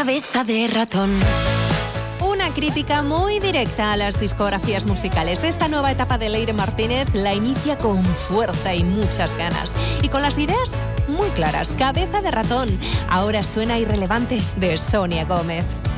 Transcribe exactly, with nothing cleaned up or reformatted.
Cabeza de ratón. Una crítica muy directa a las discografías musicales. Esta nueva etapa de Leire Martínez la inicia con fuerza y muchas ganas. Y con las ideas muy claras. Cabeza de ratón. Ahora suena Irrelevante, de Sonia Gómez.